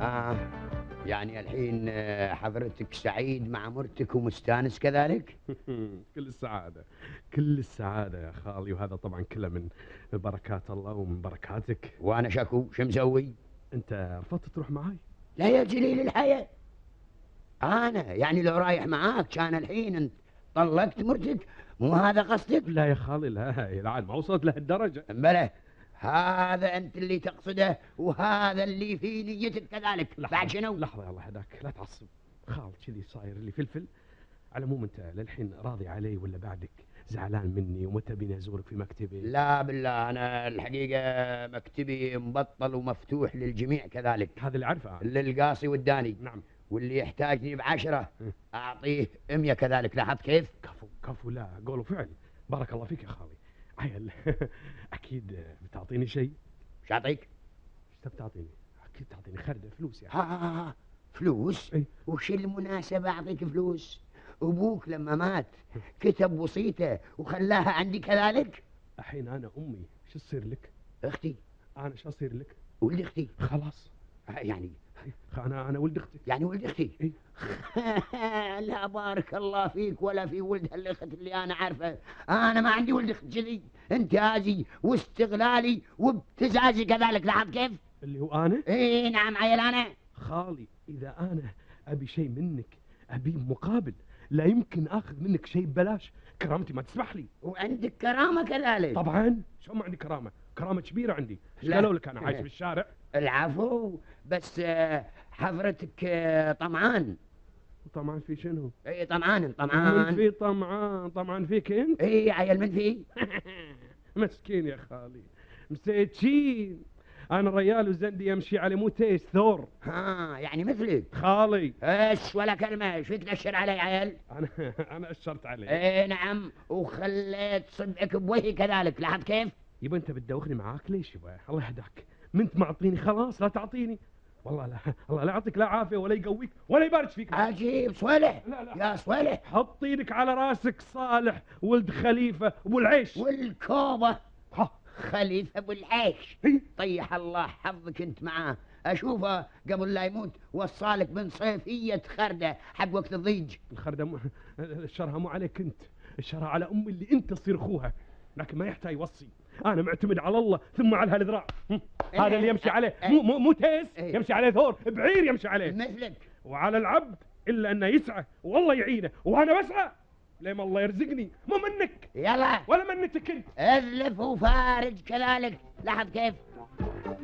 آه يعني الحين حضرتك سعيد مع مرتك ومستانس كذلك؟ كل السعادة، كل السعادة يا خالي، وهذا طبعا كله من بركات الله ومن بركاتك. وأنا شو مسوي؟ أنت رفضت تروح معاي؟ لا يا جليل الحياة، أنا يعني لو رايح معاك كان الحين أنت طلقت مرتك، مو هذا قصدك؟ لا يا خالي، لا الآن ما وصلت لهالدرجة. بلى، هذا أنت اللي تقصده وهذا اللي في نيتك كذلك. بعد شنو؟ لحظة الله هداك، لا تعصب خال، كذي صاير لي فلفل. على العموم أنت للحين راضي علي ولا بعدك زعلان مني ومتى بيني أزورك في مكتبي؟ لا بالله، أنا الحقيقة مكتبي مبطل ومفتوح للجميع كذلك. هذا اللي عارفه أنا. للقاصي والداني. نعم. واللي يحتاجني ب10 أعطيه 100 كذلك. لاحظت كيف؟ كفو لا قولوا فعل. بارك الله فيك يا خالي. عيل أكيد بتعطيني شيء. ايش أعطيك؟ ايش تبي تعطيني؟ أكيد تعطيني خردة فلوس يعني. ها فلوس؟ أي. وش المناسبة أعطيك فلوس؟ أبوك لما مات كتب وصيته وخلاها عندي كذلك. الحين أنا أمي شو تصير لك؟ أختي. أنا شو أصير لك؟ ولد أختي. خلاص. يعني أنا ولد أختك. يعني ولد أختي. إيه؟ لا بارك الله فيك ولا في ولد هالأخت اللي أنا عارفه. أنا ما عندي ولد أخت كذي، انتهازي واستغلالي وابتزازي كذلك. لاحظ كيف؟ اللي هو أنا؟ إيه نعم عيل أنا. خالي إذا أنا أبي شيء منك أبي مقابل، لا يمكن أخذ منك شيء ببلاش، كرامتي ما تسمح لي. وعندك كرامة كذلك؟ طبعا، شو ما عندي كرامة؟ كرامة كبيرة عندي. ايش قالوا لك أنا عايش بالشارع؟ العفو، بس حضرتك طمعان. طمعان في شنو؟ اي طمعان من في طمعان فيك انت؟ اي عيل من في. مسكين يا خالي، مسيتشين. انا ريال وزندي يمشي على مو تيس ثور. يعني مثلك خالي. ايش ولا كلمه، ايش تنشر علي عيل؟ انا اشرت عليه. اي نعم، وخليت صدعك بوجهي كذلك. لاحظت كيف؟ يبا انت بتدوخني معاك ليش يبا؟ الله يهداك، منت معطيني خلاص لا تعطيني. والله لا، الله لا يعطيك لا عافيه ولا يقويك ولا يبارك فيك. عجيب صالح. لا. يا صالح حط ايدك على راسك. صالح ولد خليفه ابو العيش والكوبه. خليفه ابو العيش. طيح الله حظك انت معاه. اشوفه قبل لا يموت وصالك من صيفيه خرده حق وقت الضيج. الخرده الشرها مو عليك انت، الشرها على امي اللي انت تصير اخوها، لكن ما يحتاج يوصي. انا معتمد على الله ثم على هالذراع. هذا اللي يمشي عليه مو تيس، يمشي عليه ثور، بعير يمشي عليه مثلك. وعلى العبد الا انه يسعى والله يعينه، وانا بسعى لما الله يرزقني، مو منك يلا ولا منتك انت. اذلف وفارج كذلك. لاحظ كيف؟